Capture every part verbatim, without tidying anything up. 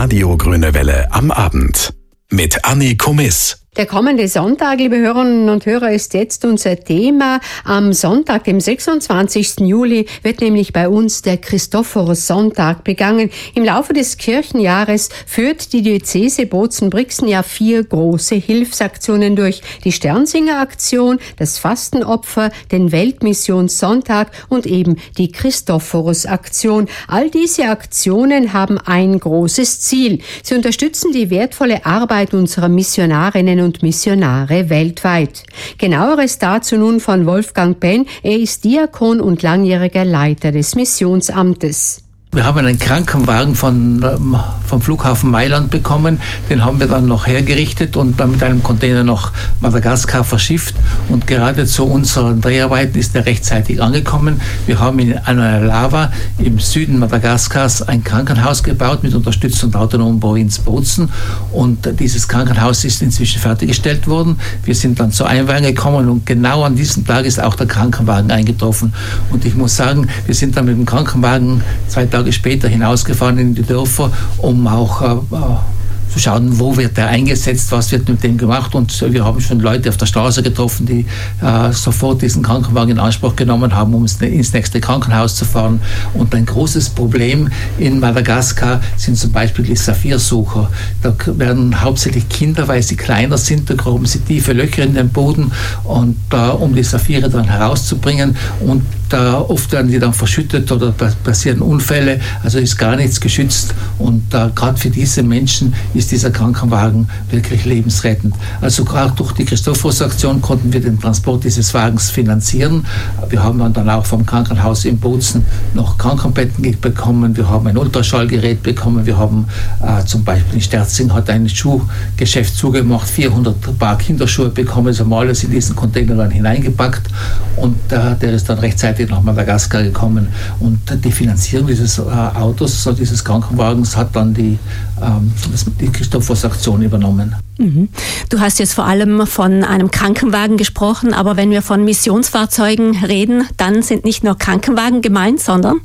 Radio Grüne Welle am Abend mit Anni Komiss. Der kommende Sonntag, liebe Hörerinnen und Hörer, ist jetzt unser Thema. Am Sonntag, dem sechsundzwanzigsten Juli, wird nämlich bei uns der Christophorus-Sonntag begangen. Im Laufe des Kirchenjahres führt die Diözese Bozen-Brixen ja vier große Hilfsaktionen durch. Die Sternsinger-Aktion, das Fastenopfer, den Weltmissionssonntag und eben die Christophorus-Aktion. All diese Aktionen haben ein großes Ziel. Sie unterstützen die wertvolle Arbeit unserer Missionarinnen und Missionare weltweit. Genaueres dazu nun von Wolfgang Penn. Er ist Diakon und langjähriger Leiter des Missionsamtes. Wir haben einen Krankenwagen von, vom Flughafen Mailand bekommen. Den haben wir dann noch hergerichtet und dann mit einem Container nach Madagaskar verschifft. Und gerade zu unseren Dreharbeiten ist er rechtzeitig angekommen. Wir haben in Analawa im Süden Madagaskars ein Krankenhaus gebaut mit Unterstützung der autonomen Provinz Bozen. Und dieses Krankenhaus ist inzwischen fertiggestellt worden. Wir sind dann zur Einweihung gekommen und genau an diesem Tag ist auch der Krankenwagen eingetroffen. Und ich muss sagen, wir sind dann mit dem Krankenwagen zwei Tage später hinausgefahren in die Dörfer, um auch äh, zu schauen, wo wird der eingesetzt, was wird mit dem gemacht. Und wir haben schon Leute auf der Straße getroffen, die äh, sofort diesen Krankenwagen in Anspruch genommen haben, um ins nächste Krankenhaus zu fahren. Und ein großes Problem in Madagaskar sind zum Beispiel die Saphirsucher. Da werden hauptsächlich Kinder, weil sie kleiner sind, da graben sie tiefe Löcher in den Boden, und äh, um die Saphire dann herauszubringen. Und da oft werden die dann verschüttet oder passieren Unfälle, also ist gar nichts geschützt. Und äh, gerade für diese Menschen ist dieser Krankenwagen wirklich lebensrettend. Also gerade durch die Christophorus-Aktion konnten wir den Transport dieses Wagens finanzieren. Wir haben dann auch vom Krankenhaus in Bozen noch Krankenbetten bekommen, wir haben ein Ultraschallgerät bekommen, wir haben äh, zum Beispiel in Sterzing hat ein Schuhgeschäft zugemacht, vierhundert Paar Kinderschuhe bekommen, das haben wir alles in diesen Container dann hineingepackt, und äh, der ist dann rechtzeitig nach Madagaskar gekommen. Und die Finanzierung dieses äh, Autos, so dieses Krankenwagens, hat dann die, ähm, die Christophorus-Aktion übernommen. Mhm. Du hast jetzt vor allem von einem Krankenwagen gesprochen, aber wenn wir von Missionsfahrzeugen reden, dann sind nicht nur Krankenwagen gemeint, sondern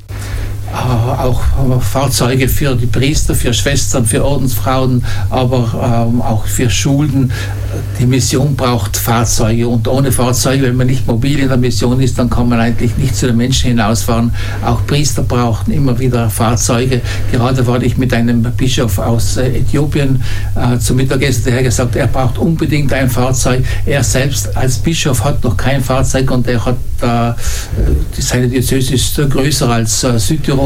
auch Fahrzeuge für die Priester, für Schwestern, für Ordensfrauen, aber ähm, auch für Schulen. Die Mission braucht Fahrzeuge, und ohne Fahrzeuge, wenn man nicht mobil in der Mission ist, dann kann man eigentlich nicht zu den Menschen hinausfahren. Auch Priester brauchen immer wieder Fahrzeuge. Gerade war ich mit einem Bischof aus äh, Äthiopien äh, zum Mittagessen, der hat gesagt, er braucht unbedingt ein Fahrzeug. Er selbst als Bischof hat noch kein Fahrzeug, und er hat äh, seine Diözese ist größer als äh, Südtirol,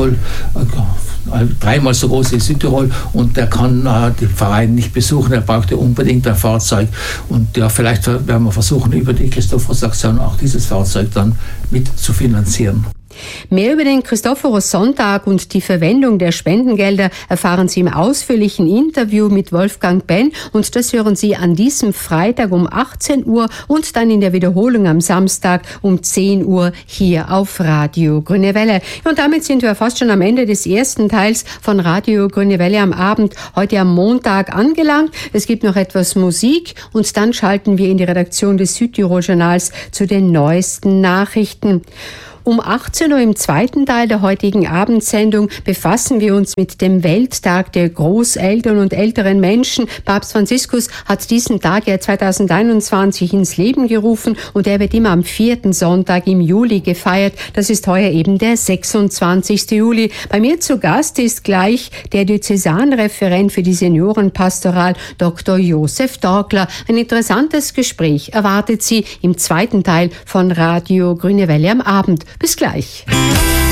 dreimal so groß wie Südtirol, und der kann äh, die Vereine nicht besuchen, er braucht ja unbedingt ein Fahrzeug. Und ja, vielleicht werden wir versuchen, über die Christophorus-Aktion auch dieses Fahrzeug dann mit zu finanzieren. Mehr über den Christophorus-Sonntag und die Verwendung der Spendengelder erfahren Sie im ausführlichen Interview mit Wolfgang Penn, und das hören Sie an diesem Freitag um achtzehn Uhr und dann in der Wiederholung am Samstag um zehn Uhr hier auf Radio Grüne Welle. Und damit sind wir fast schon am Ende des ersten Teils von Radio Grüne Welle am Abend, heute am Montag, angelangt. Es gibt noch etwas Musik, und dann schalten wir in die Redaktion des Südtirol-Journals zu den neuesten Nachrichten. Um achtzehn Uhr im zweiten Teil der heutigen Abendsendung befassen wir uns mit dem Welttag der Großeltern und älteren Menschen. Papst Franziskus hat diesen Tag ja zweitausendeinundzwanzig ins Leben gerufen, und er wird immer am vierten Sonntag im Juli gefeiert. Das ist heuer eben der sechsundzwanzigsten Juli. Bei mir zu Gast ist gleich der Diözesanreferent für die Seniorenpastoral, Doktor Josef Dorkler. Ein interessantes Gespräch erwartet Sie im zweiten Teil von Radio Grüne Welle am Abend. Bis gleich.